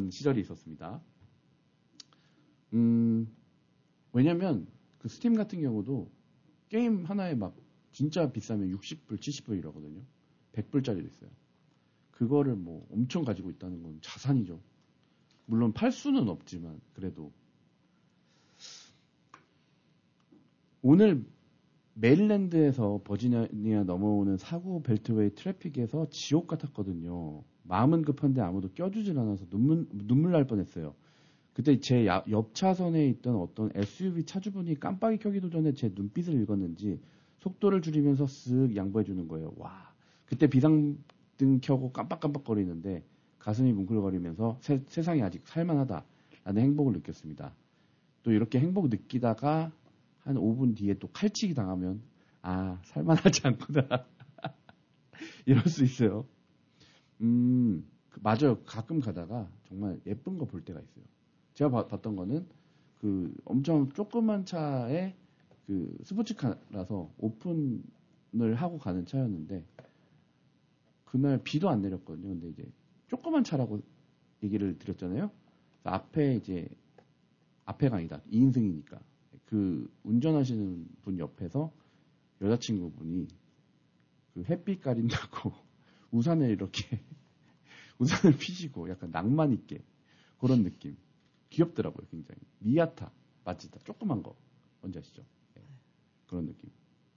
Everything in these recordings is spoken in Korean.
그런 시절이 있었습니다. 왜냐면 그 스팀 같은 경우도 게임 하나에 막 진짜 비싸면 60불, 70불 이러거든요. 100불짜리도 있어요. 그거를 뭐 엄청 가지고 있다는 건 자산이죠. 물론 팔 수는 없지만 그래도 오늘 메릴랜드에서 버지니아 넘어오는 사구 벨트웨이 트래픽에서 지옥 같았거든요. 마음은 급한데 아무도 껴주질 않아서 눈물 날 뻔했어요. 그때 제 옆 차선에 있던 어떤 SUV 차주분이 깜빡이 켜기도 전에 제 눈빛을 읽었는지 속도를 줄이면서 쓱 양보해 주는 거예요. 와, 그때 비상등 켜고 깜빡깜빡거리는데 가슴이 뭉클거리면서 세상이 아직 살만하다라는 행복을 느꼈습니다. 또 이렇게 행복 느끼다가 한 5분 뒤에 또 칼치기 당하면 아, 살만하지 않구나. 이럴 수 있어요. 맞아요. 가끔 가다가 정말 예쁜 거 볼 때가 있어요. 제가 봤던 거는 그 엄청 조그만 차에 그 스포츠카라서 오픈을 하고 가는 차였는데 그날 비도 안 내렸거든요. 근데 이제 조그만 차라고 얘기를 드렸잖아요. 앞에가 아니다. 2인승이니까. 그 운전하시는 분 옆에서 여자친구분이 그 햇빛 가린다고 우산을 이렇게 우산을 피시고 약간 낭만 있게 그런 느낌. 귀엽더라고요, 굉장히. 미아타, 마지다, 조그만 거. 뭔지 아시죠? 네. 그런 느낌.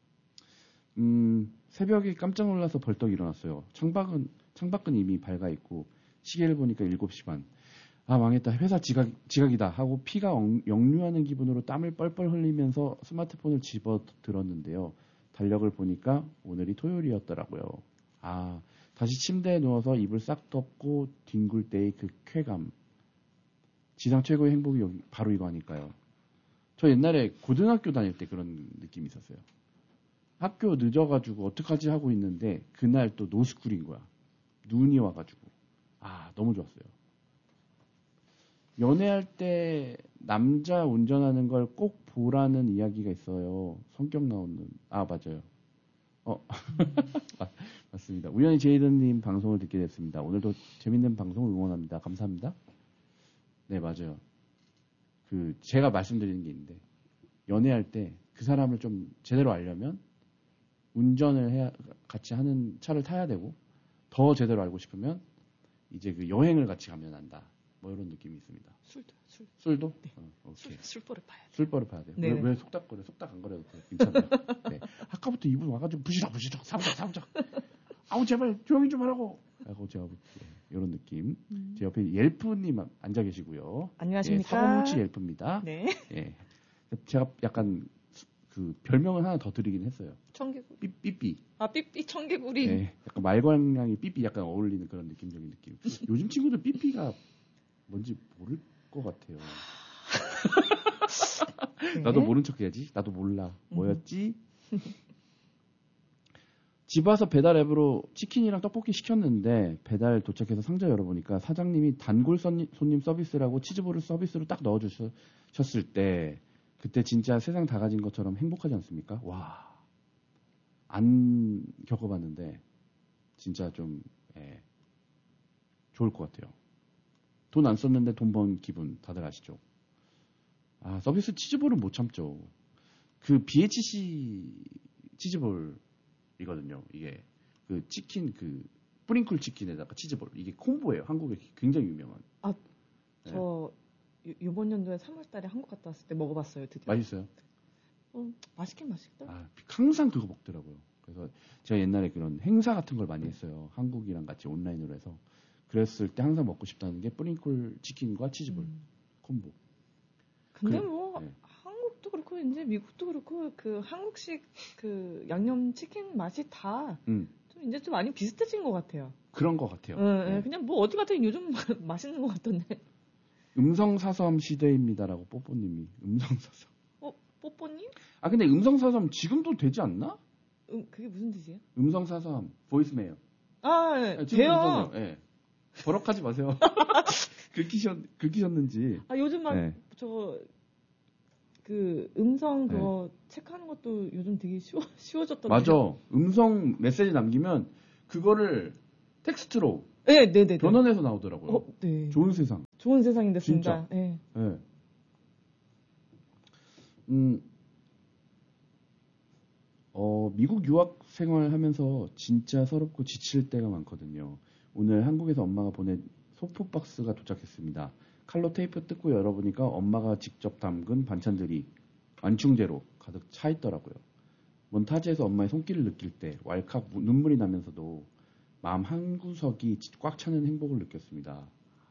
새벽에 깜짝 놀라서 벌떡 일어났어요. 창밖은 이미 밝아 있고 시계를 보니까 7시 반. 아, 망했다. 회사 지각이다 하고 피가 역류하는 기분으로 땀을 뻘뻘 흘리면서 스마트폰을 집어 들었는데요. 달력을 보니까 오늘이 토요일이었더라고요. 아, 다시 침대에 누워서 이불 싹 덮고 뒹굴 때의 그 쾌감. 지상 최고의 행복이 바로 이거 아닐까요? 저 옛날에 고등학교 다닐 때 그런 느낌이 있었어요. 학교 늦어가지고 어떡하지 하고 있는데 그날 또 노스쿨인 거야. 눈이 와가지고. 아, 너무 좋았어요. 연애할 때 남자 운전하는 걸 꼭 보라는 이야기가 있어요. 성격 나오는. 아, 맞아요. 맞습니다. 우연히 제이든님 방송을 듣게 됐습니다. 오늘도 재밌는 방송을 응원합니다. 감사합니다. 네, 맞아요. 제가 말씀드리는 게 있는데, 연애할 때 그 사람을 좀 제대로 알려면 운전을 같이 하는 차를 타야 되고, 더 제대로 알고 싶으면 이제 그 여행을 같이 가면 안다. 뭐 이런 느낌이 있습니다. 술도? 네. 술버릇 봐야 돼요. 술버릇 봐야 돼요. 왜 속닥거려? 속닥 안 거려도 돼요. 괜찮아요. 네. 아까부터 이분 와가지고 부시럭 사부작. 아우 제발 조용히 좀 하라고. 하고 제가 이런 느낌. 제 옆에 옐프님 앉아 계시고요. 안녕하십니까. 사고뭉치 옐프입니다. 네. 예. 제가 약간 그 별명을 하나 더 드리긴 했어요. 청개구리. 삐삐. 아, 삐삐 청개구리. 네. 약간 말괄량이 삐삐 약간 어울리는 그런 느낌적인 느낌. 요즘 친구들 삐삐가 뭔지 모를 것 같아요. 네. 나도 모른 척 해야지. 나도 몰라. 뭐였지? 집 와서 배달 앱으로 치킨이랑 떡볶이 시켰는데 배달 도착해서 상자 열어보니까 사장님이 단골 손님 서비스라고 치즈볼을 서비스로 딱 넣어주셨을 때 그때 진짜 세상 다 가진 것처럼 행복하지 않습니까? 와, 안 겪어봤는데 진짜 좀 좋을 것 같아요. 돈 안 썼는데 돈 번 기분 다들 아시죠? 아, 서비스 치즈볼은 못 참죠. 그 BHC 치즈볼이거든요. 이게 그 치킨 그 뿌링클 치킨에다가 치즈볼 이게 콤보예요. 한국에 굉장히 유명한. 아, 저 이번 연도에 3월달에 한국 갔다 왔을 때 먹어봤어요. 드디어. 맛있어요? 맛있긴 맛있더라고요. 아, 항상 그거 먹더라고요. 그래서 제가 옛날에 그런 행사 같은 걸 많이 했어요. 한국이랑 같이 온라인으로 해서. 그랬을 때 항상 먹고 싶다는 게 뿌링클 치킨과 치즈볼 콤보. 근데 한국도 그렇고 이제 미국도 그렇고 그 한국식 그 양념 치킨 맛이 다 좀 이제 좀 많이 비슷해진 것 같아요. 그런 것 같아요. 네. 그냥 뭐 어디 가든 요즘 맛있는 것 같던데. 음성사섬 시대입니다라고 뽀뽀님이 음성사섬. 뽀뽀님? 아 근데 음성사섬 지금도 되지 않나? 그게 무슨 뜻이에요? 음성사섬 보이스메일. 아, 돼요. 예. 버럭하지 마세요. 긁히셨는지. 아 요즘 막 그 음성 그거 체크하는 것도 요즘 되게 쉬워졌던데. 맞아. 음성 메시지 남기면 그거를 텍스트로 네. 변원에서 나오더라고요. 네. 좋은 세상. 좋은 세상이 됐습니다. 네. 네. 미국 유학 생활하면서 진짜 서럽고 지칠 때가 많거든요. 오늘 한국에서 엄마가 보낸 소프박스가 도착했습니다. 칼로 테이프 뜯고 열어보니까 엄마가 직접 담근 반찬들이 완충제로 가득 차 있더라고요. 몬타지에서 엄마의 손길을 느낄 때 왈칵 눈물이 나면서도 마음 한구석이 꽉 차는 행복을 느꼈습니다.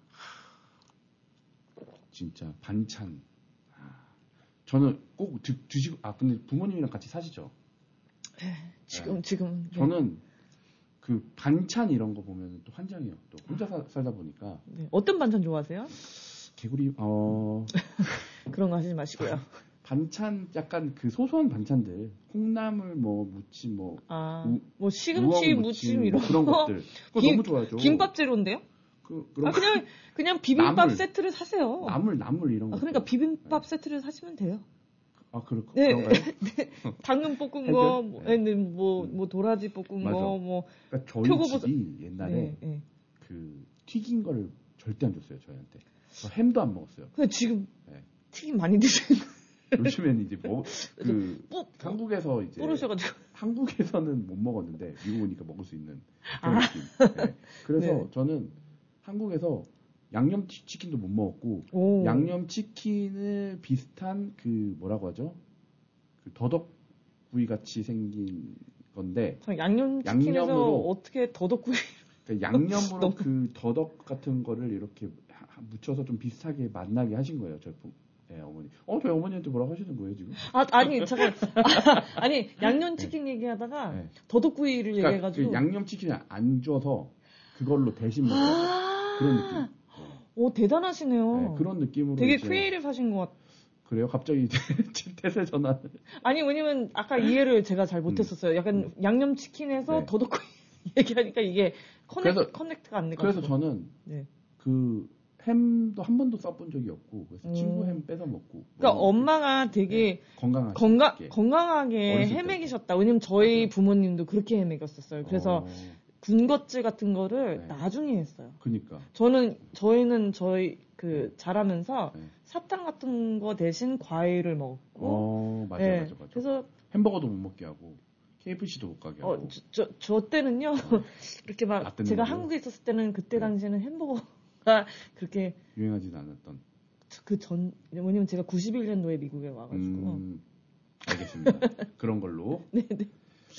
진짜 반찬. 저는 꼭 드시고 근데 부모님이랑 같이 사시죠? 지금 저는 그 반찬 이런 거 보면 또 환장해요. 또 혼자 살다 보니까. 네. 어떤 반찬 좋아하세요? 개구리 그런 거 하시지 마시고요. 반찬 약간 그 소소한 반찬들, 콩나물 무침 시금치 무침 이런 그런 것들. 그거 너무 좋아하죠. 김밥 재료인데요? 그냥 비빔밥 나물, 세트를 사세요. 나물 이런 거. 그러니까 비빔밥 세트를 사시면 돼요. 그런가요? 네. 당근 볶은 거, 도라지 볶은 거, 그러니까 저희 집이 옛날에 그 튀긴 거를 절대 안 줬어요, 저희한테. 저 햄도 안 먹었어요. 근데 지금 튀김 많이 드시는 요즘엔 이제 한국에서 이제 뿌르셔가지고 한국에서는 못 먹었는데 미국 오니까 먹을 수 있는 그런 느낌. 네. 그래서 저는 한국에서 양념 치킨도 못 먹었고 양념 치킨을 비슷한 그 뭐라고 하죠? 그 더덕구이 같이 생긴 건데 양념 치킨에서 어떻게 더덕구이? 그러니까 양념으로 그 더덕 같은 거를 이렇게 묻혀서 좀 비슷하게 맛나게 하신 거예요, 저희 어머니. 저희 어머니한테 뭐라고 하시는 거예요, 지금? 잠깐. 양념 치킨 얘기하다가 더덕구이를 얘기해가지고. 그 양념 치킨을 안 줘서 그걸로 대신 먹어요. 그런 느낌. 오, 대단하시네요. 네, 그런 느낌으로. 되게 크리에이티브 하신 것 같아요. 그래요? 갑자기 이제 태세 전환. 왜냐면 아까 이해를 제가 잘 못했었어요. 약간 양념치킨에서 더덕구이 얘기하니까 이게 커넥트가 안 돼가지고. 그래서 저는 그 햄도 한 번도 써본 적이 없고 그래서 친구 햄 뺏어 먹고. 그러니까 엄마가 되게 건강하게 헤매기셨다. 왜냐면 저희 부모님도 그렇게 헤매겼었어요. 그래서 군것질 같은 거를 나중에 했어요. 그러니까. 저희는 자라면서 사탕 같은 거 대신 과일을 먹고. 맞아. 그래서 햄버거도 못 먹게 하고 KFC도 못 가게 하고. 저 때는요. 이렇게 막 제가 한국에 있었을 때는 그때 당시에는 햄버거가 그렇게 유행하지도 않았던. 왜냐면 제가 91년도에 미국에 와가지고. 알겠습니다. 그런 걸로. 네네.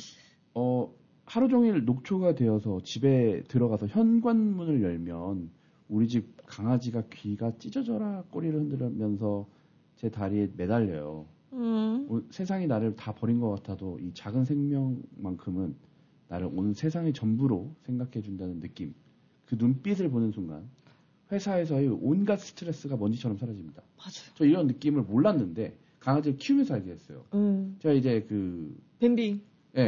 하루 종일 녹초가 되어서 집에 들어가서 현관문을 열면 우리 집 강아지가 귀가 찢어져라 꼬리를 흔들면서 제 다리에 매달려요. 세상이 나를 다 버린 것 같아도 이 작은 생명만큼은 나를 온 세상의 전부로 생각해 준다는 느낌. 그 눈빛을 보는 순간 회사에서의 온갖 스트레스가 먼지처럼 사라집니다. 맞아요. 저 이런 느낌을 몰랐는데 강아지를 키우면서 알게 됐어요. 제가 이제 뱀비.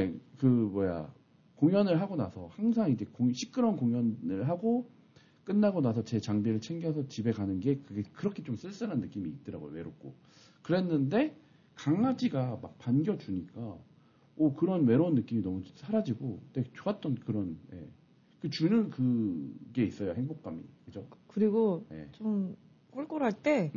공연을 하고 나서 항상 이제 시끄러운 공연을 하고 끝나고 나서 제 장비를 챙겨서 집에 가는 게 그게 그렇게 좀 쓸쓸한 느낌이 있더라고요. 외롭고. 그랬는데 강아지가 막 반겨주니까 그런 외로운 느낌이 너무 사라지고 되게 좋았던 그런 그 주는 그게 있어요. 행복감이. 그죠? 그리고 좀 꿀꿀할 때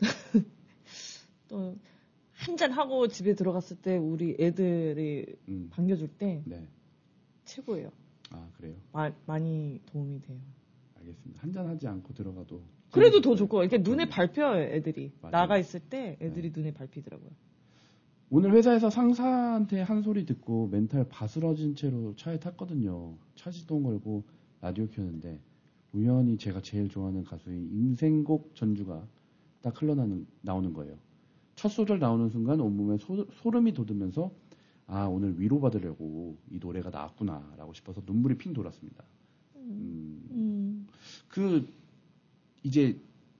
또 한잔 하고 집에 들어갔을 때 우리 애들이 반겨줄 때 최고예요. 그래요? 많이 도움이 돼요. 알겠습니다. 한잔 하지 않고 들어가도 그래도 더 좋고 이렇게 눈에 밟혀요. 애들이. 맞아요. 나가 있을 때 애들이 눈에 밟히더라고요. 오늘 회사에서 상사한테 한 소리 듣고 멘탈 바스러진 채로 차에 탔거든요. 차 시동 걸고 라디오 켰는데 우연히 제가 제일 좋아하는 가수의 인생곡 전주가 딱 나오는 거예요. 첫 소절 나오는 순간 온몸에 소름이 돋으면서 오늘 위로받으려고 이 노래가 나왔구나 라고 싶어서 눈물이 핑 돌았습니다. 이제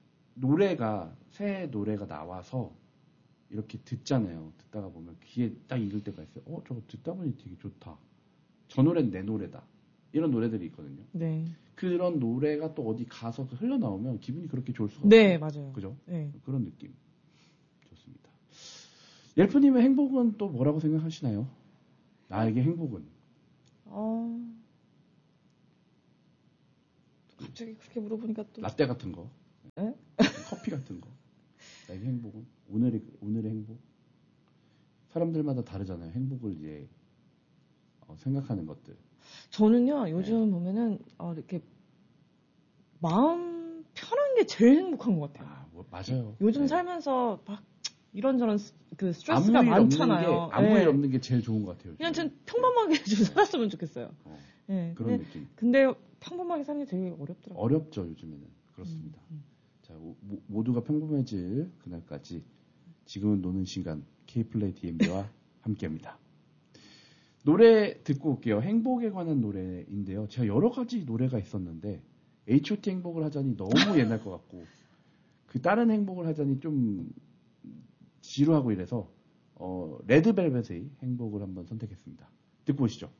새 노래가 나와서 이렇게 듣잖아요. 듣다가 보면 귀에 딱 익을 때가 있어요. 저거 듣다 보니 되게 좋다. 저 노래는 내 노래다. 이런 노래들이 있거든요. 네. 그런 노래가 또 어디 가서 흘러나오면 기분이 그렇게 좋을 수가 없어요. 네, 맞아요. 그죠? 네. 그런 느낌. 좋습니다. 옐프님의 행복은 또 뭐라고 생각하시나요? 나에게 행복은? 갑자기 그렇게 물어보니까 또 라떼 같은 거, 네? 커피 같은 거. 나의 행복은 오늘의 행복. 사람들마다 다르잖아요. 행복을 이제 생각하는 것들. 저는요 요즘 보면은 이렇게 마음 편한 게 제일 행복한 것 같아요. 맞아요. 요즘 살면서 막 이런저런 그 스트레스가 많잖아요. 아무 일 없는 게 제일 좋은 것 같아요. 그냥 전 평범하게 좀 살았으면 좋겠어요. 그런 느낌. 근데 평범하게 사는 게 되게 어렵더라고요. 어렵죠 요즘에는. 그렇습니다. 자, 모두가 평범해질 그날까지 지금은 노는 시간 K플레이 DMB와 함께합니다. 노래 듣고 올게요. 행복에 관한 노래인데요. 제가 여러 가지 노래가 있었는데 H.O.T 행복을 하자니 너무 옛날 것 같고 그 다른 행복을 하자니 좀 지루하고 이래서 레드벨벳의 행복을 한번 선택했습니다. 듣고 오시죠.